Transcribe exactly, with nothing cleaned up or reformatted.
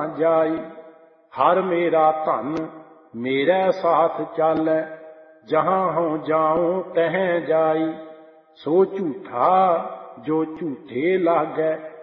जाई। हर मेरा धन मेरे साथ चालै, जहाँ हूँ जाऊं तहें जाई। सो झूठा जो झूठे लागै,